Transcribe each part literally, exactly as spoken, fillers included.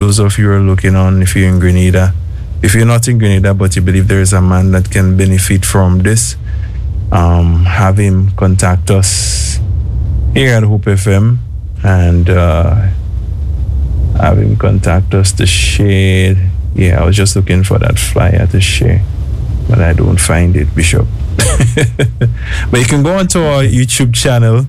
those of you who are looking on, if you're in Grenada, if you're not in Grenada but you believe there is a man that can benefit from this, um, have him contact us here at Hope F M and uh, have him contact us to share. Yeah, I was just looking for that flyer to share, but I don't find it, Bishop. But you can go onto our YouTube channel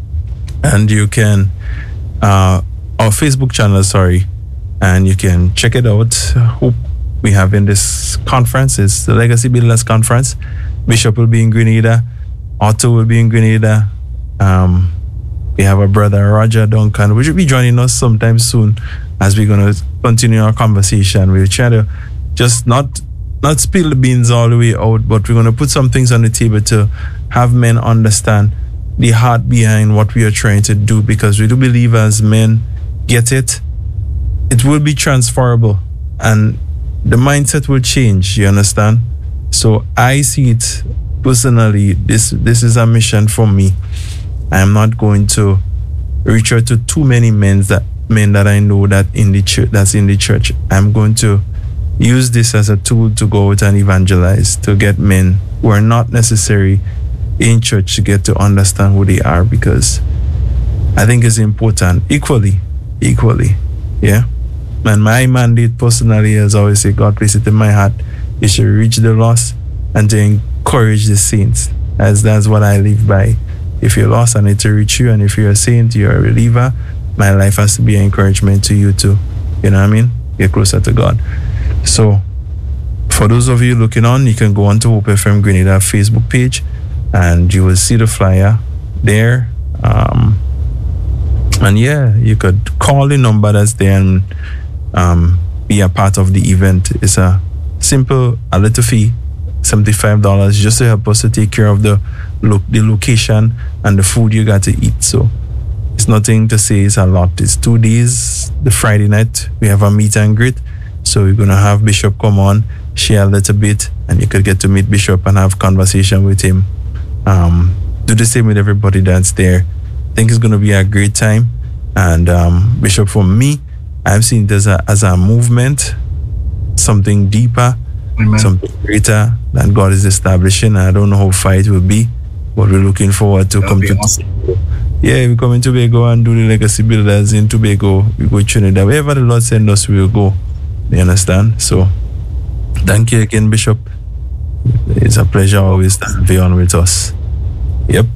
and you can, uh, our Facebook channel, sorry, and you can check it out. Hope we have in this conference is the Legacy Builders Conference. Bishop will be in Grenada. Otto will be in Grenada. Um, we have a brother, Roger Duncan, which will be joining us sometime soon as we're going to continue our conversation. We'll try to just not not spill the beans all the way out, but we're going to put some things on the table to have men understand the heart behind what we are trying to do, because we do believe as men get it, it will be transferable and the mindset will change, you understand? So I see it personally, this this is a mission for me. I am not going to reach out to too many men that men that I know that in the church that's in the church. I'm going to use this as a tool to go out and evangelize, to get men who are not necessarily in church to get to understand who they are, because I think it's important equally, equally, yeah. And my mandate personally is always say, God place it in my heart, you should reach the lost and to encourage the saints. As that's what I live by. If you're lost, I need to reach you, and if you're a saint, you're a believer, my life has to be an encouragement to you too. You know what I mean? Get closer to God. So for those of you looking on, you can go on to Hope F M Grenada Facebook page and you will see the flyer there. Um, and yeah, you could call the number that's there and um, be a part of the event. It's a simple, a little fee, seventy-five dollars, just to help us to take care of the look, the location and the food you got to eat. So it's nothing to say it's a lot. It's two days. The Friday night, we have a meet and greet. So we're going to have Bishop come on, share a little bit, and you could get to meet Bishop and have conversation with him. Um, do the same with everybody that's there. I think it's going to be a great time. And um, Bishop, for me, I've seen it as a, as a movement, something deeper, Amen. Something greater than God is establishing. I don't know how far it will be, but we're looking forward to That'll come to awesome. Yeah, we come in Tobago and do the Legacy Builders in Tobago. We go Trinidad. Wherever the Lord send us, we will go. You understand? So, thank you again, Bishop. It's a pleasure always to be on with us. Yep.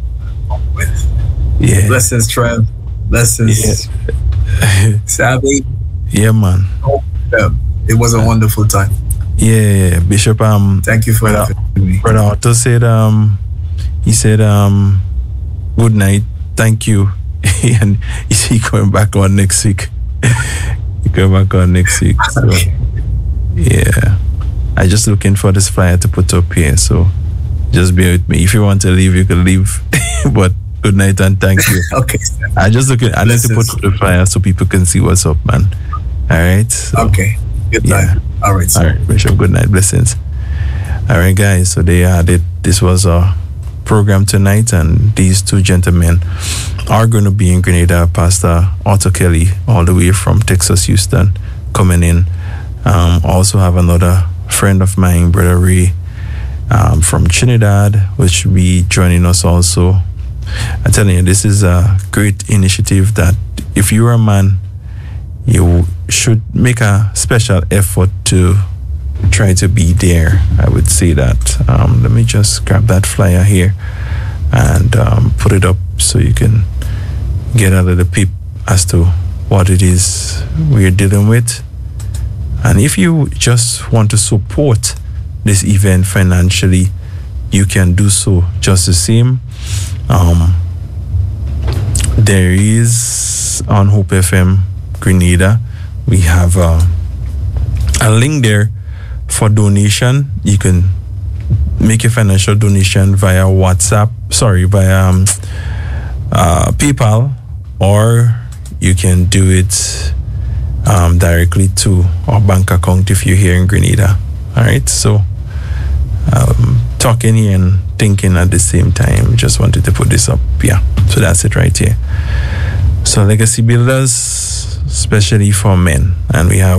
Yeah. Blessings, Trev. Blessings. Yeah. Savvy. Yeah, man. Oh, yeah. It was a wonderful time. Yeah, Bishop. Um, thank you for brother, having me. Brother Otto said, um, he said, um, good night. Thank you. And he coming back on next week. He coming back on next week. So, okay. Yeah. I just looking for this flyer to put up here. So just bear with me. If you want to leave, you can leave. But good night and thank you. Okay. I just looking. I need to put up the flyer so people can see what's up, man. All right. So, okay. Good night. Yeah. All right. Sir. All right, Bishop. Good night. Blessings. All right, guys. So they had it. This was a program tonight, and these two gentlemen are going to be in Grenada. Pastor Otto Kelly, all the way from Texas, Houston, coming in. Um, also have another friend of mine, Brother Ray, um, from Trinidad, which will be joining us also. I'm telling you, this is a great initiative that if you're a man, you should make a special effort to try to be there. I would say that. Um, let me just grab that flyer here and um, put it up so you can get a little peep as to what it is we're dealing with. And if you just want to support this event financially, you can do so just the same. Um, there is on Hope F M Grenada, we have uh, a link there for donation. You can make a financial donation via WhatsApp, sorry, via um, uh, PayPal, or you can do it um, directly to our bank account if you're here in Grenada. All right, so um, talking here and thinking at the same time. Just wanted to put this up. Yeah, so that's it right here. So Legacy Builders, especially for men, and we have